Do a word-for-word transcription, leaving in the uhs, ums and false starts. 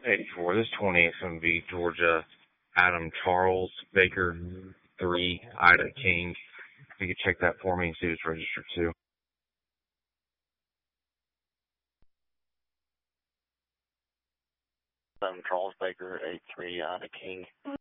eighty-four. This twenty-eight is going to be Georgia Adam Charles Baker three Ida King. If you could check that for me and see if it's registered too. Adam Charles Baker eight three Ida King.